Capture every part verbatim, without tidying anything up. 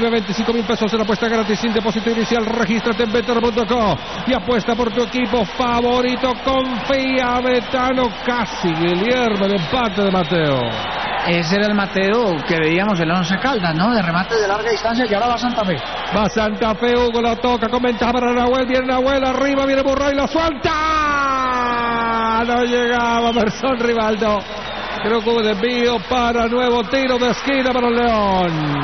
Recibe veinticinco mil pesos en apuesta gratis sin depósito inicial. Regístrate en betano punto com y apuesta por tu equipo favorito. Confía, Betano. Casi, Guillermo, el empate de Mateo. Ese era el Mateo que veíamos en el Once Caldas, ¿no? De remate de larga distancia, y ahora va Santa Fe. Va Santa Fe, Hugo la toca, con ventaja para Nahuel, viene Nahuel, arriba viene Burray, la suelta. No llegaba Emerson Rivaldo. Creo que hubo desvío para nuevo tiro de esquina para el León.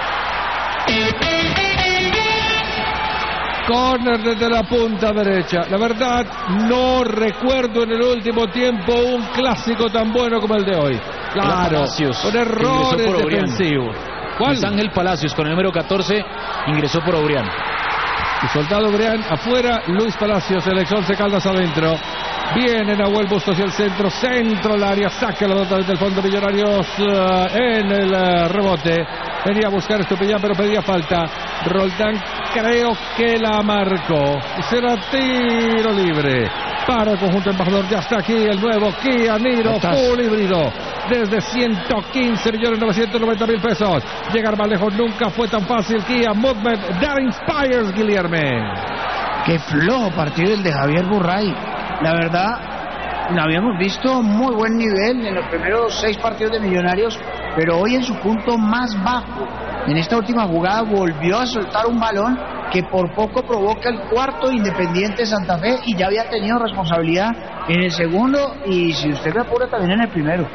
Corner desde la punta derecha. La verdad, no recuerdo en el último tiempo un clásico tan bueno como el de hoy. Claro, con errores defensivos. ¿Cuál? Luis Ángel Palacios, con el número catorce, ingresó por Obrián. Y soldado Obrián afuera, Luis Palacios, el ex Once Caldas adentro. Viene Nahuel Bustos hacia el centro, centro al área, saca la pelota desde el fondo. Millonarios uh, en el uh, rebote. Venía a buscar Estupiñán, pero pedía falta. Roldán creo que la marcó. Será tiro libre para el conjunto embajador. Ya está aquí el nuevo Kia Niro full híbrido. Desde ciento quince millones novecientos noventa mil pesos. Llegar más lejos nunca fue tan fácil. Kia Movement that inspires, Guillermo. Qué flojo partido el de Javier Burray. La verdad, lo habíamos visto muy buen nivel en los primeros seis partidos de Millonarios, pero hoy en su punto más bajo. En esta última jugada volvió a soltar un balón que por poco provoca el cuarto Independiente Santa Fe, y ya había tenido responsabilidad en el segundo y, si usted me apura, también en el primero.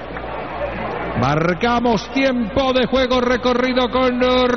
Marcamos tiempo de juego recorrido con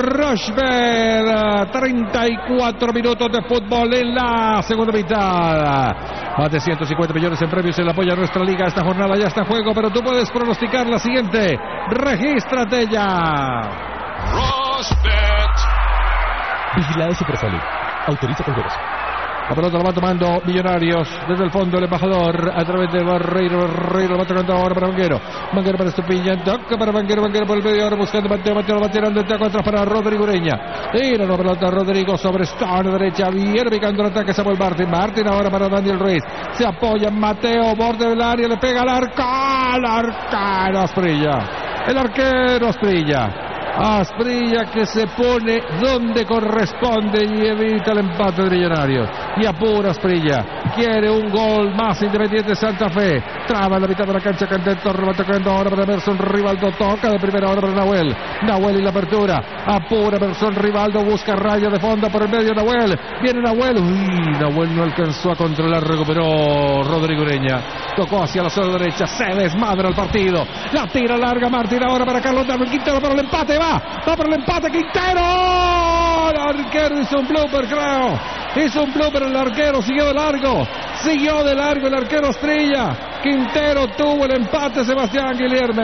Rochbert. treinta y cuatro minutos de fútbol en la segunda mitad. Más de ciento cincuenta millones en premios en el apoyo a nuestra liga. Esta jornada ya está en juego, pero tú puedes pronosticar la siguiente. Regístrate ya. Rochbert. Vigilado Supersalud. Autoriza con juegos. La pelota la va tomando Millonarios desde el fondo, el embajador a través de Barreiro. Barreiro va tocando ahora para Vanguero. Vanguero para Estupiñán, toca para Vanguero. Vanguero por el medio, ahora buscando Mateo. Mateo va tirando el taco atrás para Rodrigo Ureña. Tira la pelota Rodrigo sobre Stone, derecha. Viene picando el ataque Samuel Martín. Martín ahora para Daniel Ruiz. Se apoya Mateo, borde del área, le pega al arco. Al arquero Asprilla. El arquero Asprilla. Asprilla que se pone donde corresponde y evita el empate de Millonarios. Y apura Asprilla. Quiere un gol más Independiente Santa Fe. Traba en la mitad de la cancha Candento. Va tocando ahora para Emerson Rivaldo. Toca de primera hora para Nahuel. Nahuel y la apertura. Apura Emerson Rivaldo. Busca raya de fondo por el medio Nahuel. Viene Nahuel. Uy, Nahuel no alcanzó a controlar. Recuperó Rodrigo Ureña. Tocó hacia la zona derecha. Se desmadra el partido. La tira larga Martín ahora para Carlos Darwin Quintero para el empate. Va. Va para el empate Quintero. El arquero hizo un blooper, creo. Hizo un blooper el arquero. Siguió de largo. Siguió de largo el arquero Asprilla. Quintero tuvo el empate, Sebastián Guillermo.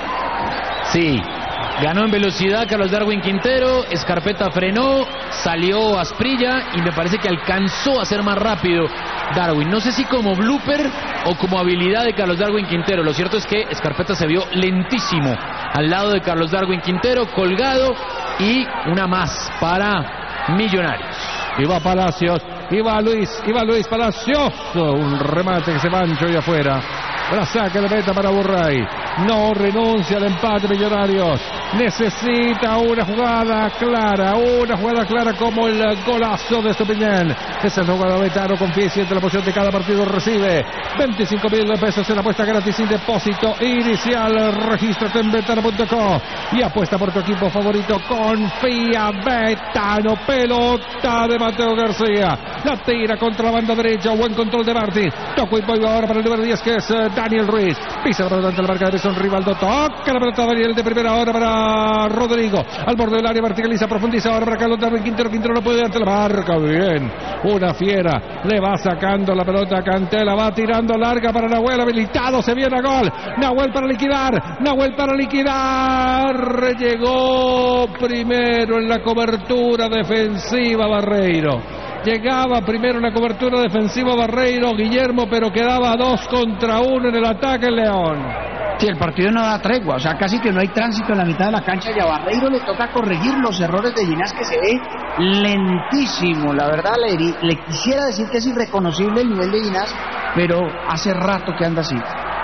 Sí. Ganó en velocidad Carlos Darwin Quintero. Escarpeta frenó. Salió Asprilla y me parece que alcanzó a ser más rápido Darwin. No sé si como blooper o como habilidad de Carlos Darwin Quintero. Lo cierto es que Escarpeta se vio lentísimo al lado de Carlos Darwin Quintero, colgado, y una más para Millonarios. Y va Palacios, y va Luis, y va Luis Palacios. Un remate que se mancha y afuera. La saca de meta para Burray. No renuncia al empate Millonarios. Necesita una jugada clara, una jugada clara como el golazo de Estupiñán. Esa es la jugada Betano, confía y siente la posición de cada partido. Recibe veinticinco mil pesos en apuesta gratis sin depósito inicial. Regístrate en betano punto com y apuesta por tu equipo favorito. Confía, Betano. Pelota de Mateo García. La tira contra la banda derecha. Buen control de Martín. Toco y voy ahora para el número diez, que es Daniel Ruiz. Pisa la pelota ante la marca de Emerson Rivaldo. Toca la pelota Daniel de primera hora para Rodrigo. Al borde del área, verticaliza, profundiza ahora para Carlos Darwin Quintero. Quintero no puede ante la marca. Bien. Una fiera. Le va sacando la pelota a Cantela. Va tirando larga para Nahuel. Habilitado. Se viene a gol. Nahuel para liquidar. Nahuel para liquidar. Llegó primero en la cobertura defensiva Barreiro. Llegaba primero en la cobertura defensiva Barreiro, Guillermo, pero quedaba dos contra uno en el ataque el León. Sí, el partido no da tregua, o sea, casi que no hay tránsito en la mitad de la cancha y a Barreiro le toca corregir los errores de Ginás, que se ve lentísimo. La verdad, le, le quisiera decir que es irreconocible el nivel de Ginás, pero hace rato que anda así.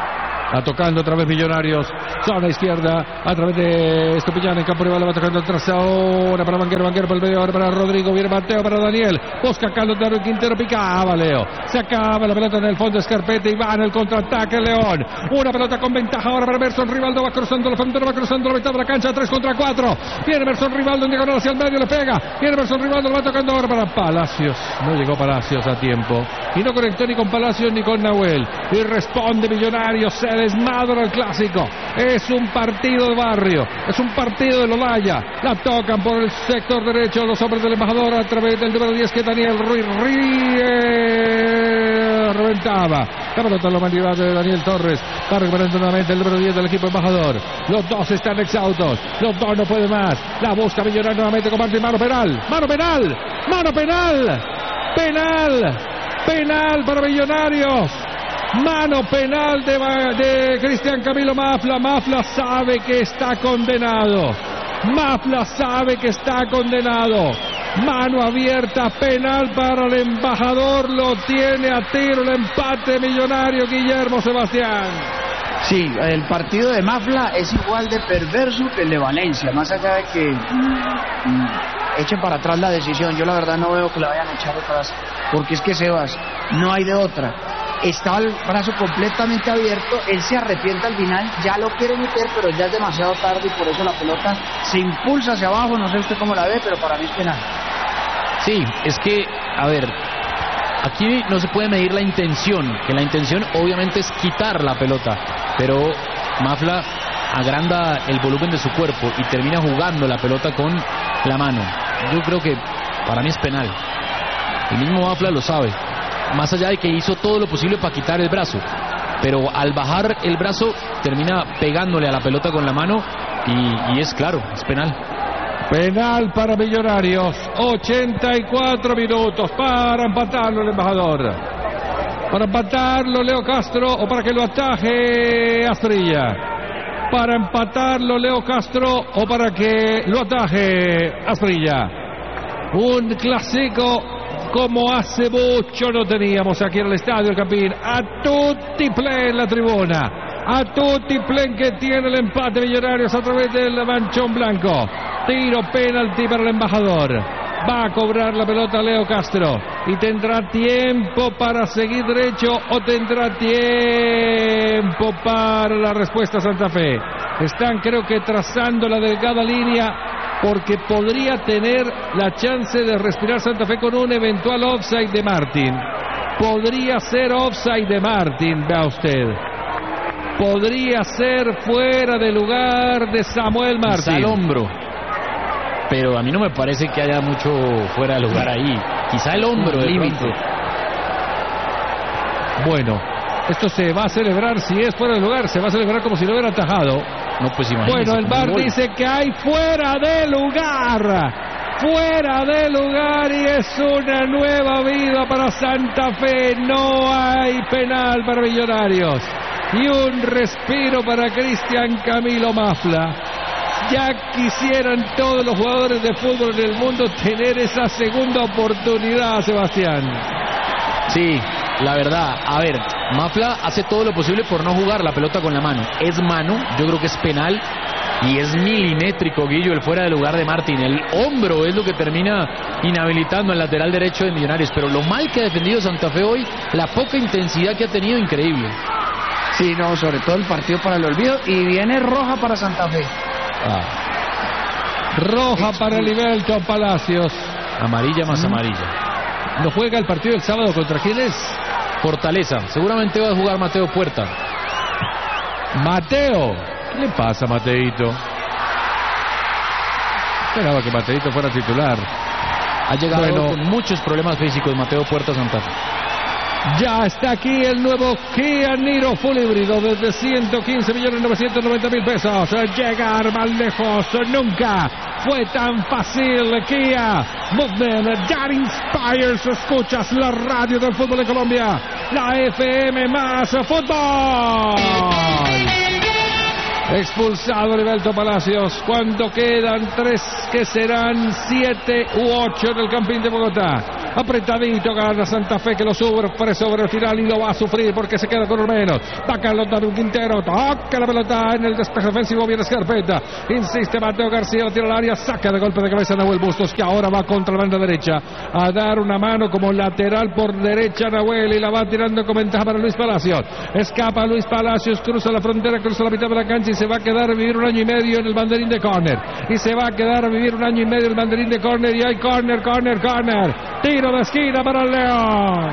Va tocando otra vez Millonarios. Zona izquierda. A través de Estupiñán. En campo rival. Va tocando atrás ahora para Banquero. Banquero para el medio. Ahora para Rodrigo. Viene Mateo para Daniel. Busca Carlos Darwin Quintero. Picaba Leo. Se acaba la pelota en el fondo. Scarpetta. Y va en el contraataque León. Una pelota con ventaja ahora para Emerson Rivaldo. Va cruzando la frontera. Va cruzando la mitad de la cancha. tres contra cuatro. Viene Emerson Rivaldo en diagonal hacia el medio. Le pega. Viene Emerson Rivaldo. Lo va tocando ahora para Palacios. No llegó Palacios a tiempo. Y no conectó ni con Palacios ni con Nahuel. Y responde Millonarios. Se desmadra el clásico. Es un partido de barrio. Es un partido de Lolaya. La tocan por el sector derecho los hombres del embajador a través del número diez que Daniel Ruiz Ríe. Reventaba. La pelota en la humanidad de Daniel Torres. Va recuperando nuevamente el número diez del equipo embajador. Los dos están exhaustos. Los dos no pueden más. La busca Millonario nuevamente con Martín. Mano penal. Mano penal. Mano penal. Penal. Penal para Millonarios. Mano penal de, de Cristian Camilo Mafla. Mafla sabe que está condenado. Mafla sabe que está condenado. Mano abierta, penal para el embajador. Lo tiene a tiro el empate Millonario, Guillermo Sebastián. Sí, el partido de Mafla es igual de perverso que el de Valencia. Más allá de que mm, echen para atrás la decisión. Yo la verdad no veo que la vayan a echar atrás. Porque es que Sebas, no hay de otra. Estaba el brazo completamente abierto, él se arrepienta al final, ya lo quiere meter, pero ya es demasiado tarde y por eso la pelota se impulsa hacia abajo. No sé usted cómo la ve, pero para mí es penal. Sí, es que, a ver, aquí no se puede medir la intención, que la intención obviamente es quitar la pelota, pero Mafla agranda el volumen de su cuerpo y termina jugando la pelota con la mano. Yo creo que para mí es penal. El mismo Mafla lo sabe. Más allá de que hizo todo lo posible para quitar el brazo, pero al bajar el brazo termina pegándole a la pelota con la mano y, y es claro, es penal. Penal para Millonarios. ochenta y cuatro minutos para empatarlo el embajador. Para empatarlo Leo Castro o para que lo ataje Asprilla. Para empatarlo Leo Castro o para que lo ataje Asprilla. Un clásico como hace mucho no teníamos aquí en el Estadio El Campín. A tutti play en la tribuna. A tutti play que tiene el empate Millonarios a través del manchón blanco. Tiro penalti para el embajador. Va a cobrar la pelota Leo Castro. Y tendrá tiempo para seguir derecho o tendrá tiempo para la respuesta Santa Fe. Están creo que trazando la delgada línea, porque podría tener la chance de respirar Santa Fe con un eventual offside de Martín. Podría ser offside de Martín, vea usted. Podría ser fuera de lugar de Samuel Martín. Quizá al hombro, pero a mí no me parece que haya mucho fuera de lugar ahí. Quizá el hombro del límite. Bueno, esto se va a celebrar, si es fuera de lugar, se va a celebrar como si lo hubiera atajado. No, pues imagínese. Bueno, el V A R dice que hay fuera de lugar. Fuera de lugar y es una nueva vida para Santa Fe. No hay penal para Millonarios. Y un respiro para Cristian Camilo Mafla. Ya quisieran todos los jugadores de fútbol en el mundo tener esa segunda oportunidad, Sebastián. Sí, la verdad, a ver, Mafla hace todo lo posible por no jugar la pelota con la mano. Es mano, yo creo que es penal y es milimétrico, Guillo, el fuera de lugar de Martín. El hombro es lo que termina inhabilitando el lateral derecho de Millonarios, pero lo mal que ha defendido Santa Fe hoy, la poca intensidad que ha tenido, increíble. Sí, no, sobre todo el partido para el olvido y viene roja para Santa Fe. Ah. Roja para Liberto Palacios. Amarilla más amarilla. ¿No juega el partido el sábado contra quién es? Fortaleza. Seguramente va a jugar Mateo Puerta. Mateo. ¿Qué le pasa a Mateito? Esperaba que Mateito fuera titular. Ha llegado bueno, con muchos problemas físicos Mateo Puerta Santa Fe. Ya está aquí el nuevo Kia Niro Full híbrido desde ciento quince millones novecientos noventa mil pesos. Llegar más lejos nunca fue tan fácil. Kia Movement that inspires. Escuchas la radio del fútbol de Colombia, la F M más fútbol. Expulsado Liberto Palacios. Cuando quedan tres, que serán siete u ocho en el Campín de Bogotá. apretadito, gana Santa Fe que lo sufre sobre el final y lo va a sufrir porque se queda con lo menos. Va Carlos Darwin Quintero, toca la pelota en el despeje ofensivo, viene Scarpetta, insiste Mateo García, la tira al área, saca de golpe de cabeza Nahuel Bustos, que ahora va contra la banda derecha a dar una mano como lateral por derecha Nahuel y la va tirando con ventaja para Luis Palacios. Escapa Luis Palacios, cruza la frontera, cruza la mitad de la cancha y se va a quedar a vivir un año y medio en el banderín de córner. Y se va a quedar a vivir un año y medio en el banderín de córner y hay córner, córner, córner. Tiro de esquina para el León.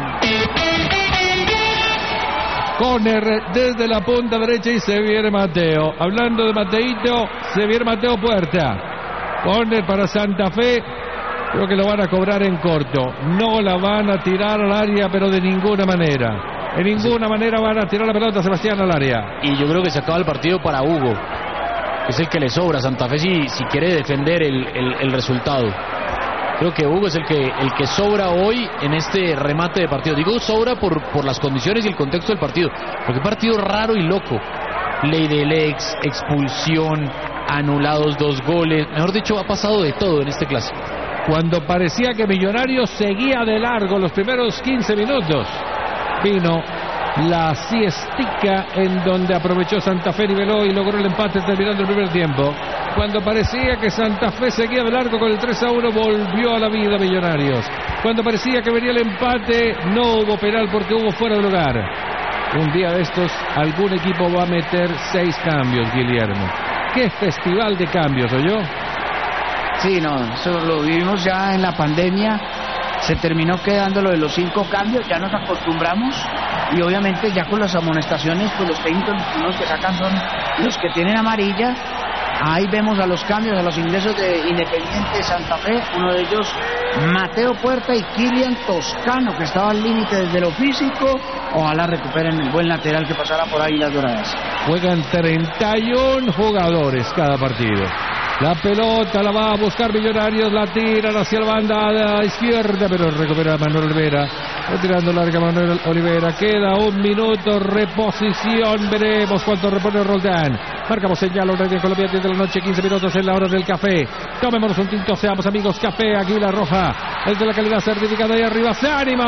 Córner desde la punta derecha y se viene Mateo. Hablando de Mateito, se viene Mateo Puerta. Córner para Santa Fe. Creo que lo van a cobrar en corto. No la van a tirar al área, pero de ninguna manera. De ninguna sí. manera van a tirar la pelota, Sebastián, al área. Y yo creo que se acaba el partido para Hugo. Es el que le sobra a Santa Fe si, si quiere defender el, el, el resultado. Creo que Hugo es el que el que sobra hoy en este remate de partido. Digo sobra por, por las condiciones y el contexto del partido. Porque partido raro y loco. Ley del ex, expulsión, anulados dos goles. Mejor dicho, ha pasado de todo en este clásico. Cuando parecía que Millonarios seguía de largo los primeros quince minutos, vino la siestica en donde aprovechó Santa Fe, niveló y logró el empate terminando el primer tiempo. Cuando parecía que Santa Fe seguía de largo con el tres a uno, volvió a la vida Millonarios. Cuando parecía que venía el empate, no hubo penal porque hubo fuera de lugar. Un día de estos, algún equipo va a meter seis cambios, Guillermo. ¡Qué festival de cambios, oyó! Sí, no, eso lo vivimos ya en la pandemia. Se terminó quedando lo de los cinco cambios, ya nos acostumbramos y obviamente ya con las amonestaciones, pues los técnicos los que sacan son los que tienen amarilla. Ahí vemos a los cambios, a los ingresos de Independiente Santa Fe, uno de ellos Mateo Puerta y Kilian Toscano, que estaba al límite desde lo físico. Ojalá recuperen el buen lateral que pasará por ahí las Doradas. Juegan treinta y uno jugadores cada partido. La pelota la va a buscar Millonarios, la tiran hacia la banda izquierda, pero recupera Manuel Olivera. Va tirando larga Manuel Olivera. Queda un minuto, reposición. Veremos cuánto repone Roldán. Marcamos señal, un radio en Colombia, diez de la noche, quince minutos en la hora del café. Tomémonos un tinto, seamos amigos. Café Águila Roja, el de la calidad certificada ahí arriba. ¡Ánimo!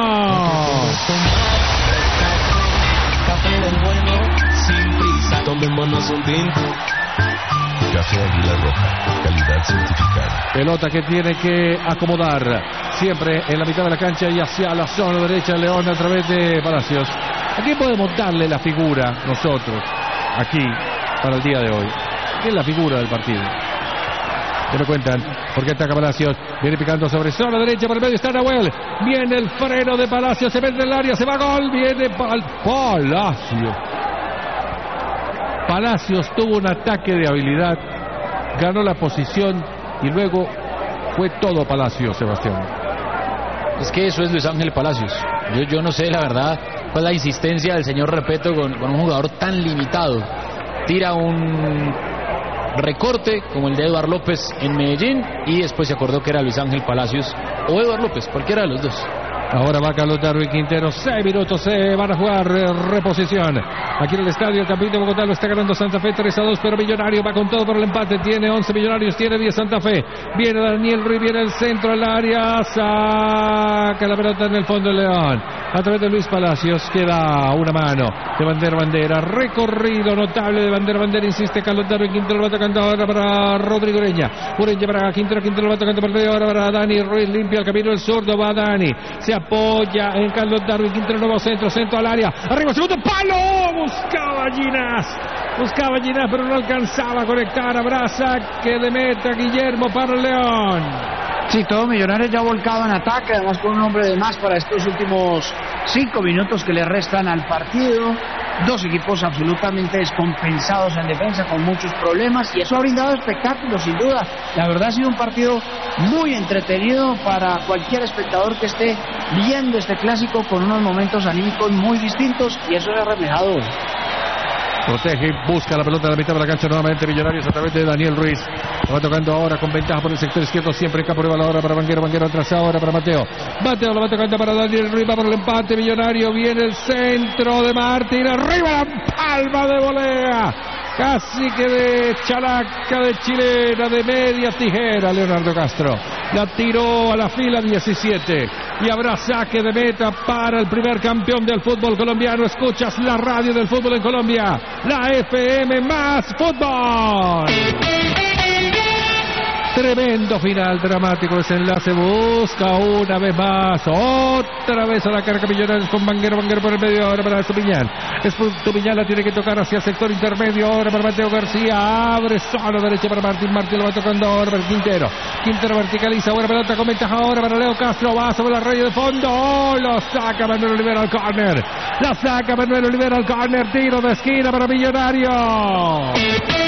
Café del bueno, sin prisa, tomémonos un tinto. Café Águila Roja, calidad certificada. Pelota que tiene que acomodar siempre en la mitad de la cancha y hacia la zona derecha de León a través de Palacios. ¿A quién podemos darle la figura nosotros aquí para el día de hoy? ¿Quién es la figura del partido? ¿Qué me cuentan? Porque ataca Palacios, viene picando sobre zona derecha, por el medio está Nahuel, viene el freno de Palacios, se mete en el área, se va gol, viene Pal Palacios. Palacios tuvo un ataque de habilidad, ganó la posición y luego fue todo Palacios, Sebastián. Es que eso es Luis Ángel Palacios. Yo, yo no sé la verdad cuál es la insistencia del señor Repeto con, con un jugador tan limitado. Tira un recorte como el de Eduard López en Medellín y después se acordó que era Luis Ángel Palacios o Eduard López, cualquiera de los dos. Ahora va Carlos Darwin Quintero, seis minutos se van a jugar, eh, reposición. Aquí en el estadio, el campeón de Bogotá lo está ganando Santa Fe tres a dos, pero Millonario va con todo por el empate. Tiene once Millonarios, tiene diez Santa Fe. Viene Daniel Ruiz, viene el centro al área, saca la pelota en el fondo del León. A través de Luis Palacios queda una mano de Bandera Bandera. Recorrido notable de Bandera Bandera, insiste Carlos Darwin Quintero, lo va tocando ahora para Rodrigo Ureña. Ureña para Quintero, Quintero lo va tocando por medio ahora para Dani Ruiz, limpia el camino del zurdo, va Dani. Se apoya en Carlos Darwin Quintero, nuevo centro, centro al área, arriba, segundo palo, buscaba Ginás, buscaba Ginás, pero no alcanzaba a conectar, abraza que de meta Guillermo para el León. Sí, todo Millonarios ya volcado en ataque, además con un hombre de más para estos últimos cinco minutos que le restan al partido. Dos equipos absolutamente descompensados en defensa, con muchos problemas, y eso ha brindado espectáculo, sin duda. La verdad ha sido un partido muy entretenido para cualquier espectador que esté viendo este clásico, con unos momentos anímicos muy distintos, y eso se ha reflejado. Protege, busca la pelota a la mitad de la cancha nuevamente Millonarios a través de Daniel Ruiz. Lo va tocando ahora con ventaja por el sector izquierdo, siempre en campo de ahora para Vanguero, Vanguero atrás ahora para Mateo. Mateo lo va tocando para Daniel Ruiz, va por el empate Millonario, viene el centro de Martín, arriba la palma de volea. Casi que de chalaca, de chilena, de media tijera Leonardo Castro. La tiró a la fila diecisiete. y habrá saque de meta para el primer campeón del fútbol colombiano. Escuchas la radio del fútbol en Colombia, la F M más fútbol. Tremendo final, dramático desenlace, busca una vez más, otra vez a la carga Millonarios con Vanguero, Vanguero por el medio, ahora para Estupiñán, Estupiñán la tiene que tocar hacia el sector intermedio, ahora para Mateo García, abre solo derecha para Martín, Martín lo va tocando ahora para Quintero, Quintero verticaliza, buena pelota con ventaja ahora para Leo Castro, va sobre la raya de fondo, oh, lo saca Manuel Olivera al córner, la saca Manuel Olivera al córner, tiro de esquina para Millonarios.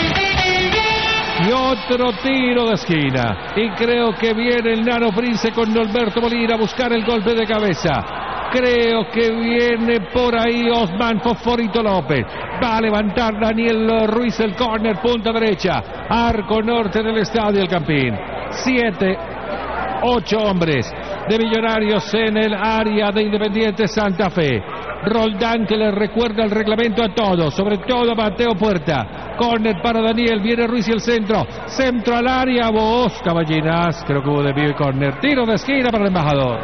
Y otro tiro de esquina. Y creo que viene el Nano Prince con Norberto Molina a buscar el golpe de cabeza. Creo que viene por ahí Osman Fosforito López. Va a levantar Daniel Ruiz el córner, punta derecha. Arco norte del estadio El Campín. Siete, ocho hombres de Millonarios en el área de Independiente Santa Fe. Roldán que le recuerda el reglamento a todos, sobre todo a Mateo Puerta. Córner para Daniel, viene Ruiz y el centro. Centro al área, Bosca Ballinas, creo que hubo desvío y córner. Tiro de esquina para el embajador.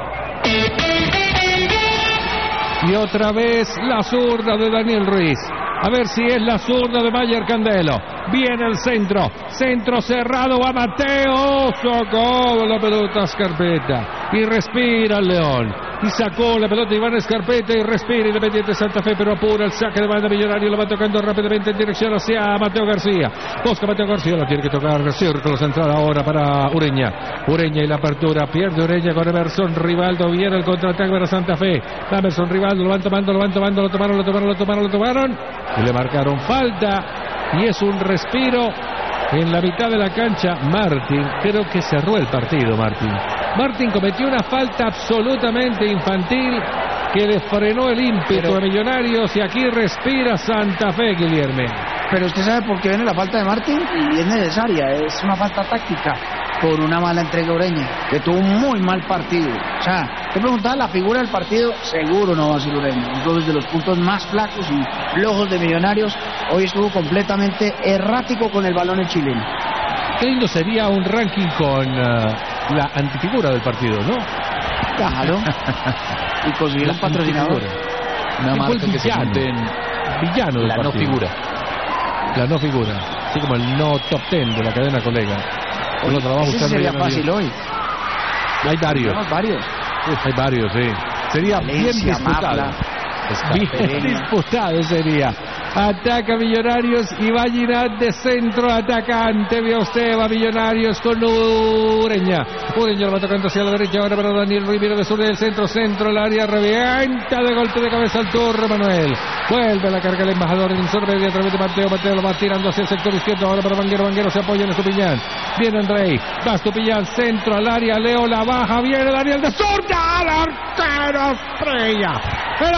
Y otra vez la zurda de Daniel Ruiz. A ver si es la zurda de Mayer Candelo. Viene el centro. Centro cerrado. Va Mateo. Sacó la pelota Scarpetta. Y respira el León. Y sacó la pelota Iván Scarpetta y respira Independiente Santa Fe, pero apura el saque de banda Millonario. Lo va tocando rápidamente en dirección hacia Mateo García. Busca Mateo García. Lo tiene que tocar. Círculo central ahora para Ureña. Ureña y la apertura. Pierde Ureña con Emerson Rivaldo. Viene el contraataque para Santa Fe. Emerson Rivaldo. Lo van tomando, lo van tomando. Lo tomaron, lo tomaron, lo tomaron, lo tomaron. Y le marcaron falta. Y es un respiro en la mitad de la cancha. Martín, creo que cerró el partido Martín. Martín cometió una falta absolutamente infantil que le frenó el ímpetu pero, a Millonarios y aquí respira Santa Fe, Guillermo. Pero usted sabe por qué viene la falta de Martín y es necesaria, es una falta táctica por una mala entrega a Ureña, que tuvo un muy mal partido. O sea, te preguntaba la figura del partido, seguro no va a ser Ureña. Entonces, de los puntos más flacos y flojos de Millonarios, hoy estuvo completamente errático con el balón el chileno. Qué lindo sería un ranking con uh, la antifigura del partido, ¿no? Claro. Y conseguir un patrocinador. Una marca que se monte en villano del la partido. No figura. La no figura. Así como el no top ten de la cadena colega. Oye, ese buscando sería fácil hoy. Hay varios. Tenemos varios. Uf, hay varios, sí. Sería Valencia, bien disputado. Bien disputado sería. Ataca Millonarios y va Girard de centro atacante. Vio usted, va Millonarios con Ureña. Ureña lo va tocando hacia la derecha ahora para Daniel Rivero de sur del centro, centro, el área, revienta de golpe de cabeza al turno Manuel. Vuelve a la carga el embajador en intermedio a través de Mateo. Mateo lo va tirando hacia el sector izquierdo ahora para Vanguero. Vanguero se apoya en Estupiñán. Viene Andrei. Va Estupiñán, centro al área. Leo la baja. Viene Daniel de zurda. El arquero Asprilla. El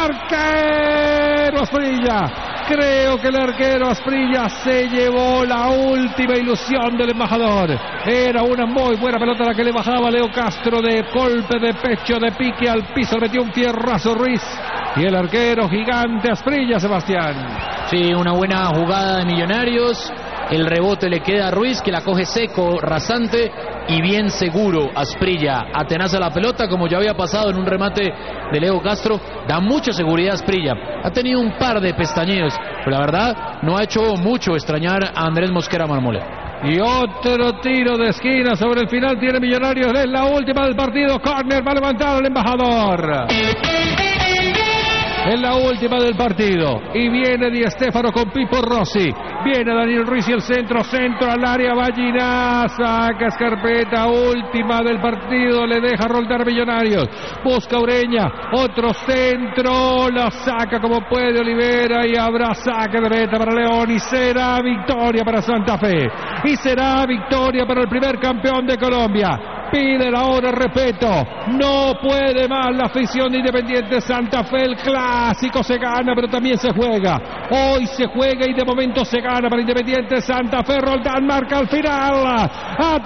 arquero Asprilla. Creo que el arquero Asprilla se llevó la última ilusión del embajador. Era una muy buena pelota la que le bajaba Leo Castro de golpe de pecho, de pique al piso. Metió un fierrazo Ruiz. Y el arquero gigante Asprilla, Sebastián. Sí, una buena jugada de Millonarios. El rebote le queda a Ruiz, que la coge seco, rasante y bien seguro. Asprilla atenaza la pelota, como ya había pasado en un remate de Leo Castro. Da mucha seguridad a Asprilla. Ha tenido un par de pestañeos, pero la verdad no ha hecho mucho extrañar a Andrés Mosquera Marmolé. Y otro tiro de esquina sobre el final tiene Millonarios. Es la última del partido. Córner, va a levantar el embajador. En la última del partido. Y viene Di Stéfano con Pipo Rossi. Viene Daniel Ruiz y el centro, centro al área. Ballinas, saca Scarpetta. Última del partido. Le deja roldar Millonarios. Busca Ureña. Otro centro. La saca como puede Olivera. Y habrá saque de meta para León. Y será victoria para Santa Fe. Y será victoria para el primer campeón de Colombia. Pide la hora respeto. No puede más la afición de Independiente Santa Fe. El clásico se gana, pero también se juega. Hoy se juega y de momento se gana para Independiente Santa Fe. Roldán marca al final. Ha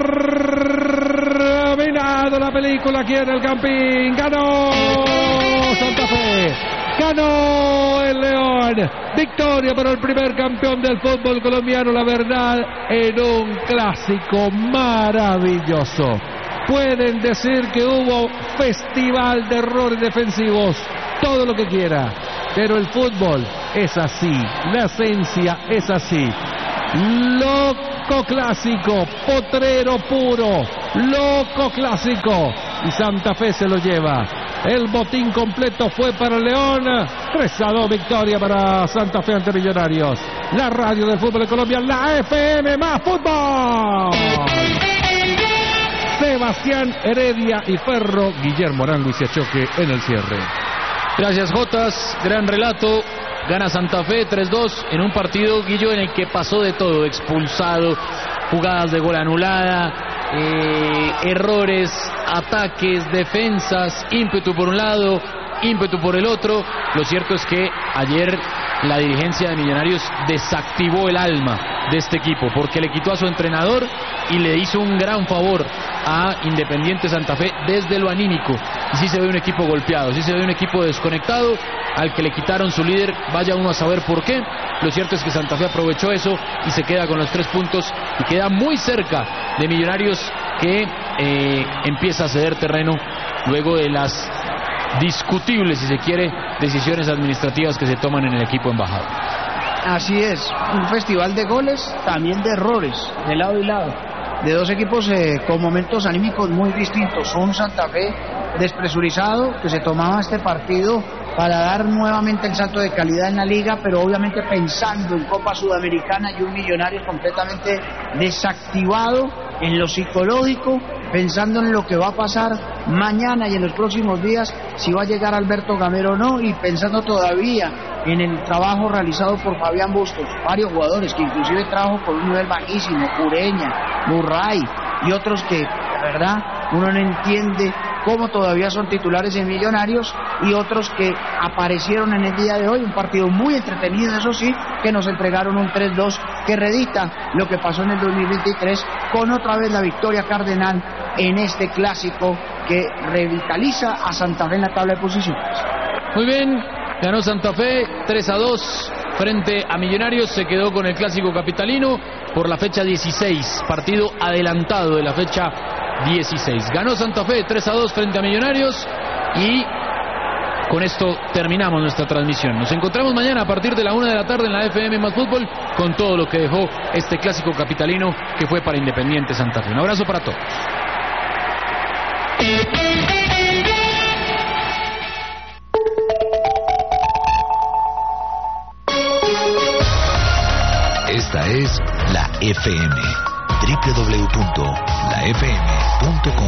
terminado la película aquí en el Campín. Ganó Santa Fe. Ganó el León. Victoria para el primer campeón del fútbol colombiano, la verdad, en un clásico maravilloso. Pueden decir que hubo festival de errores defensivos, todo lo que quiera, pero el fútbol es así, la esencia es así. Loco clásico, potrero puro, loco clásico, y Santa Fe se lo lleva. El botín completo fue para León. tres a dos victoria para Santa Fe ante Millonarios. La radio del fútbol de Colombia, la F M más fútbol. Sebastián Heredia y Ferro, Guillermo Arango y Siachoque en el cierre. Gracias, Jotas, gran relato. Gana Santa Fe tres dos en un partido, Guillo, en el que pasó de todo: expulsado, jugadas de gol anulada, eh, errores, ataques, defensas, ímpetu por un lado, ímpetu por el otro. Lo cierto es que ayer la dirigencia de Millonarios desactivó el alma de este equipo, porque le quitó a su entrenador y le hizo un gran favor a Independiente Santa Fe desde lo anímico. Y sí se ve un equipo golpeado, sí se ve un equipo desconectado, al que le quitaron su líder, vaya uno a saber por qué. Lo cierto es que Santa Fe aprovechó eso y se queda con los tres puntos y queda muy cerca de Millonarios, que eh, empieza a ceder terreno luego de las discutibles, si se quiere, decisiones administrativas que se toman en el equipo embajado. Así es, un festival de goles, también de errores, de lado y lado, de dos equipos eh, con momentos anímicos muy distintos. Un Santa Fe despresurizado, que se tomaba este partido para dar nuevamente el salto de calidad en la liga, pero obviamente pensando en Copa Sudamericana, y un Millonarios completamente desactivado en lo psicológico, pensando en lo que va a pasar mañana y en los próximos días, si va a llegar Alberto Gamero o no, y pensando todavía en el trabajo realizado por Fabián Bustos, varios jugadores que inclusive trajo por un nivel bajísimo, Ureña, Burray y otros que, la verdad, uno no entiende cómo todavía son titulares en Millonarios, y otros que aparecieron en el día de hoy. Un partido muy entretenido, eso sí, que nos entregaron un tres dos que redita lo que pasó en el dos mil veintitrés, con otra vez la victoria cardenal en este clásico que revitaliza a Santa Fe en la tabla de posiciones. Muy bien, ganó Santa Fe tres a dos frente a Millonarios, se quedó con el clásico capitalino por la fecha dieciséis, partido adelantado de la fecha dieciséis. Ganó Santa Fe tres a dos frente a Millonarios, y con esto terminamos nuestra transmisión. Nos encontramos mañana a partir de la una de la tarde en la F M más Fútbol, con todo lo que dejó este clásico capitalino que fue para Independiente Santa Fe. Un abrazo para todos. Esta es la F M, doble u doble u doble u punto la f m punto com.